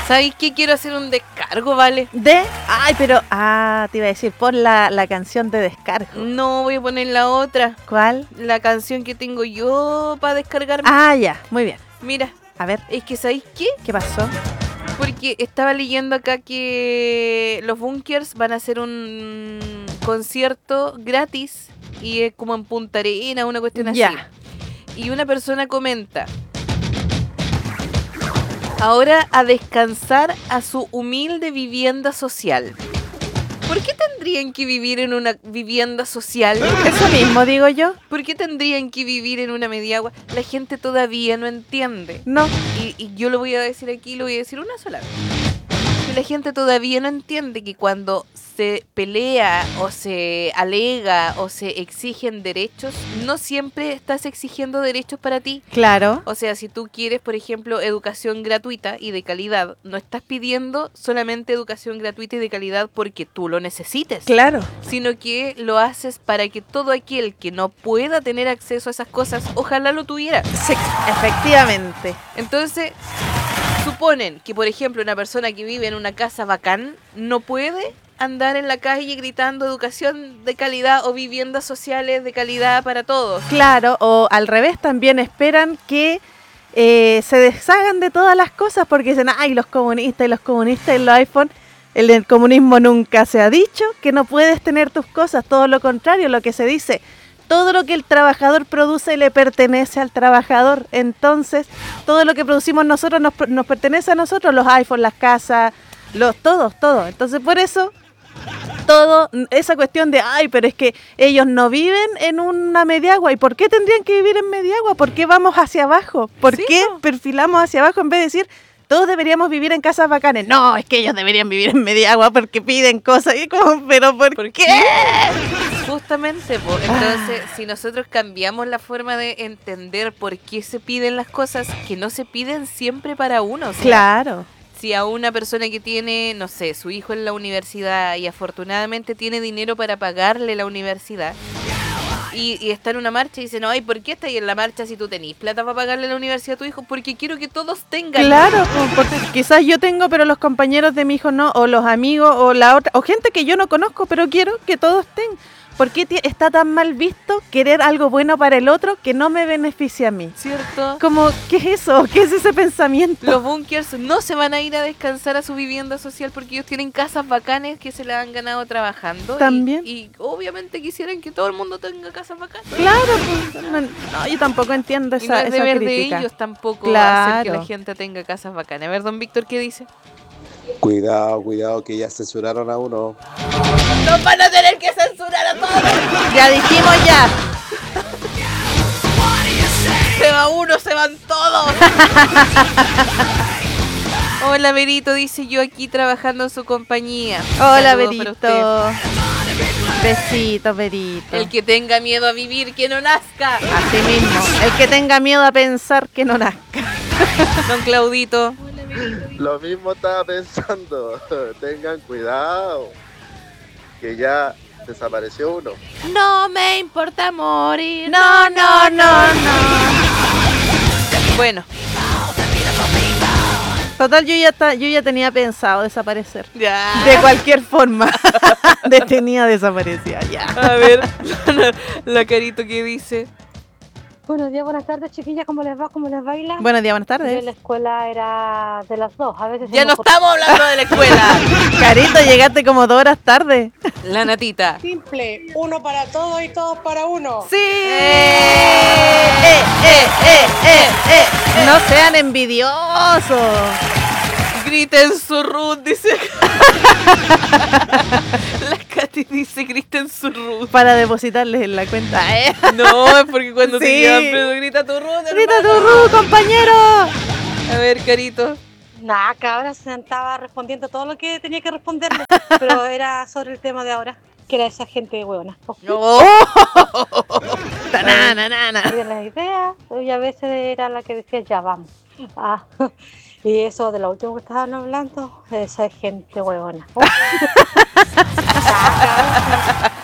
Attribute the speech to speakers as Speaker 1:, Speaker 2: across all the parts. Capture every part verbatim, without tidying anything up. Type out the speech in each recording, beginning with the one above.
Speaker 1: ¿Sabes qué? Quiero hacer un descargo, ¿vale?
Speaker 2: ¿De? Ay, pero... Ah, te iba a decir, pon la, la canción de descargo.
Speaker 1: No, voy a poner la otra.
Speaker 2: ¿Cuál?
Speaker 1: La canción que tengo yo para descargarme.
Speaker 2: Ah, ya, muy bien.
Speaker 1: Mira,
Speaker 2: A ver,
Speaker 1: es que ¿sabéis qué?
Speaker 2: ¿qué pasó?
Speaker 1: Porque estaba leyendo acá que los Bunkers van a hacer un concierto gratis y es como en Punta Arenas, una cuestión así.
Speaker 2: Ya.
Speaker 1: Y una persona comenta: ahora a descansar a su humilde vivienda social. ¿Por qué tendrían que vivir en una vivienda social?
Speaker 2: Eso mismo digo yo.
Speaker 1: ¿Por qué tendrían que vivir en una mediagua? La gente todavía no entiende.
Speaker 2: No.
Speaker 1: Y, y yo lo voy a decir aquí, lo voy a decir una sola vez. Que la gente todavía no entiende que cuando se pelea o se alega o se exigen derechos, no siempre estás exigiendo derechos para ti.
Speaker 2: Claro.
Speaker 1: O sea, si tú quieres, por ejemplo, educación gratuita y de calidad, no estás pidiendo solamente educación gratuita y de calidad porque tú lo necesites.
Speaker 2: Claro.
Speaker 1: Sino que lo haces para que todo aquel que no pueda tener acceso a esas cosas, ojalá lo tuviera.
Speaker 2: Sí, efectivamente.
Speaker 1: Entonces, suponen que, por ejemplo, una persona que vive en una casa bacán no puede andar en la calle gritando educación de calidad o viviendas sociales de calidad para todos.
Speaker 2: Claro, o al revés, también esperan que eh, se deshagan de todas las cosas porque dicen, ay, los comunistas y los comunistas y los iPhone. El del comunismo nunca se ha dicho que no puedes tener tus cosas, todo lo contrario, lo que se dice, todo lo que el trabajador produce le pertenece al trabajador. Entonces, todo lo que producimos nosotros nos, nos pertenece a nosotros, los iPhones, las casas, los todos, todos. Entonces, por eso, todo, esa cuestión de, ay, pero es que ellos no viven en una mediagua. ¿Y por qué tendrían que vivir en mediagua? ¿Por qué vamos hacia abajo? ¿Por
Speaker 1: Sí,
Speaker 2: qué
Speaker 1: no.
Speaker 2: perfilamos hacia abajo en vez de decir, todos deberíamos vivir en casas bacanes? No, es que ellos deberían vivir en mediagua porque piden cosas. Y como, ¿pero por,
Speaker 1: ¿Por
Speaker 2: qué?
Speaker 1: qué? Justamente, po. Entonces,
Speaker 2: Ah.
Speaker 1: si nosotros cambiamos la forma de entender por qué se piden las cosas, que no se piden siempre para uno. O sea,
Speaker 2: Claro.
Speaker 1: si a una persona que tiene, no sé, su hijo en la universidad y afortunadamente tiene dinero para pagarle la universidad y, y está en una marcha y dice, no, ¿y por qué estás ahí en la marcha si tú tenés plata para pagarle la universidad a tu hijo? Porque quiero que todos tengan.
Speaker 2: Claro, po, porque quizás yo tengo, pero los compañeros de mi hijo no, o los amigos, o la otra, o gente que yo no conozco, pero quiero que todos tengan. ¿Por qué ti- está tan mal visto querer algo bueno para el otro que no me beneficia a mí?
Speaker 1: ¿Cierto?
Speaker 2: Como, ¿qué es eso? ¿Qué es ese pensamiento?
Speaker 1: Los bunkers no se van a ir a descansar a su vivienda social porque ellos tienen casas bacanes que se las han ganado trabajando.
Speaker 2: También.
Speaker 1: Y, y obviamente quisieran que todo el mundo tenga casas bacanes.
Speaker 2: Claro, pues, no, no, yo tampoco entiendo
Speaker 1: Y no
Speaker 2: esa,
Speaker 1: es
Speaker 2: esa
Speaker 1: deber de
Speaker 2: crítica.
Speaker 1: ellos tampoco hacer que
Speaker 2: Claro.
Speaker 1: la gente tenga casas bacanas. A ver, don Víctor, ¿qué dice?
Speaker 3: Cuidado, cuidado, que ya censuraron a uno.
Speaker 1: ¡Nos van a tener que censurar a todos!
Speaker 2: Ya dijimos ya.
Speaker 1: ¡Se va uno, se van todos! Hola, Berito, dice yo aquí trabajando en su compañía.
Speaker 2: Hola,
Speaker 1: Saludos para usted.
Speaker 2: Berito. Besitos, Berito.
Speaker 1: El que tenga miedo a vivir, que no nazca.
Speaker 2: Así mismo. El que tenga miedo a pensar que no nazca.
Speaker 1: Don Claudito.
Speaker 3: Lo mismo estaba pensando. Tengan cuidado, que ya desapareció uno.
Speaker 1: No me importa morir.
Speaker 2: No, no, no, no.
Speaker 1: Bueno,
Speaker 2: Total, yo ya, ta- yo ya tenía pensado desaparecer.
Speaker 1: ya.
Speaker 2: De cualquier forma. Detenida, desaparecía, ya.
Speaker 1: A ver, la, la carito que dice.
Speaker 4: Buenos días, buenas tardes, chiquillas, ¿cómo les va? ¿Cómo les baila?
Speaker 2: Buenos días, buenas
Speaker 4: Yo en la
Speaker 2: tardes.
Speaker 4: escuela era de las dos, a veces...
Speaker 1: Ya
Speaker 4: se
Speaker 1: no
Speaker 4: me ocurre-
Speaker 1: estamos hablando de la escuela.
Speaker 2: Carito, llegaste como dos horas tarde.
Speaker 1: La natita.
Speaker 5: Simple, uno para todos y todos para uno.
Speaker 2: ¡Sí! ¡Eh, eh, eh, eh, eh! No sean envidiosos.
Speaker 1: Griten su Ruth, dice. La Katy dice griten su Ruth.
Speaker 2: Para depositarles en la cuenta. ¿Eh?
Speaker 1: No, es porque cuando te
Speaker 2: Sí.
Speaker 1: llevan preso grita tu Ruth.
Speaker 2: ¡Grita tu
Speaker 1: hermano.
Speaker 2: Ru, compañero!
Speaker 1: A ver, carito.
Speaker 4: Nah, que ahora se estaba respondiendo todo lo que tenía que responderle, pero era sobre el tema de ahora, que era esa gente huevona.
Speaker 1: No.
Speaker 2: Tanana, nana.
Speaker 4: Bien las ideas, y a veces era la que decía, ya vamos. Ah, y eso de lo último que estaban hablando, esa es gente huevona.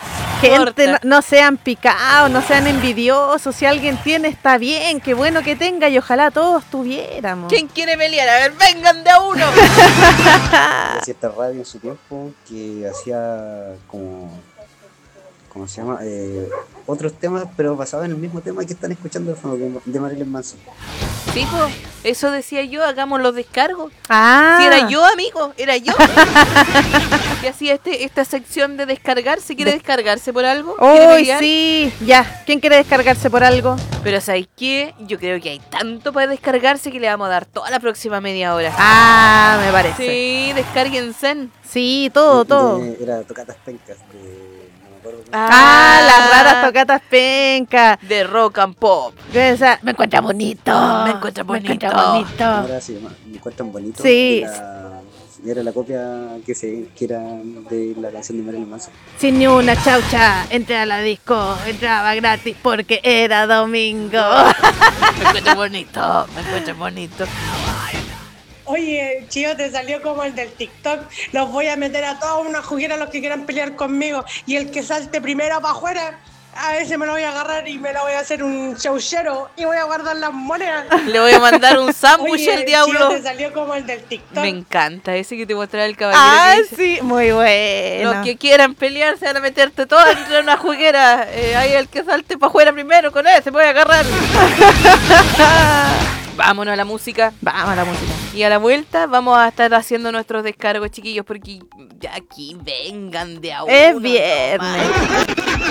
Speaker 2: Gente, no,
Speaker 1: importa.
Speaker 2: no sean picados, no sean envidiosos. Si alguien tiene, está bien. Qué bueno que tenga y ojalá todos tuviéramos.
Speaker 1: ¿Quién quiere pelear? A ver, vengan de a uno.
Speaker 6: Había cierta radio en su tiempo que hacía como, ¿cómo se llama? Eh, otros temas, pero basados en el mismo tema que están escuchando de fondo, de, de Marilyn Manson.
Speaker 1: Sí, po, eso decía yo, hagamos los descargos.
Speaker 2: Ah,
Speaker 1: Si era yo, amigo, era yo. Que hacía este, esta sección de descargarse. ¿Quiere
Speaker 2: De-
Speaker 1: descargarse por algo? ¿Quiere
Speaker 2: Uy,
Speaker 1: pelear?
Speaker 2: sí. Ya. ¿Quién quiere descargarse por algo?
Speaker 1: Pero ¿sabes qué? Yo creo que hay tanto para descargarse que le vamos a dar toda la próxima media hora.
Speaker 2: Ah, me parece. Sí,
Speaker 1: Sí, descárguense.
Speaker 2: todo,
Speaker 6: De-
Speaker 2: todo.
Speaker 6: de- era Tocatas Pencas, de, no me acuerdo cómo.
Speaker 2: Ah, las raras tocatas pencas.
Speaker 1: De rock and pop.
Speaker 2: Esa- me encuentra bonito.
Speaker 1: Me encuentra bonito.
Speaker 2: Me encuentra bonito.
Speaker 6: Ahora se llama, me encuentran bonito.
Speaker 2: Sí.
Speaker 6: Era, era la copia que se que era de la canción de Marilyn Manson.
Speaker 2: Sin ni una chaucha, entré a la disco, entraba gratis porque era domingo.
Speaker 1: Me encuentro bonito, me encuentro bonito.
Speaker 5: Oye, Chío, te salió como el del TikTok. Los voy a meter a todos una juguera a los que quieran pelear conmigo. Y el que salte primero para afuera, a ese me lo voy a agarrar y me lo voy a hacer un chauchero y voy a guardar las monedas.
Speaker 1: Le voy a mandar un sándwich
Speaker 5: Oye,
Speaker 1: al diablo.
Speaker 5: Chío, te salió como el del TikTok.
Speaker 1: Me encanta ese que te mostraba el caballero.
Speaker 2: Ah,
Speaker 1: que dice,
Speaker 2: sí, muy bueno.
Speaker 1: los que quieran pelear se van a meterte todos dentro de una juguera. Eh, ahí el que salte para afuera primero con ese, voy a agarrar. Vámonos a la música.
Speaker 2: Vamos a la música.
Speaker 1: Y a la vuelta vamos a estar haciendo nuestros descargos, chiquillos, porque ya aquí vengan de a
Speaker 2: Es
Speaker 1: uno
Speaker 2: viernes.
Speaker 1: nomás.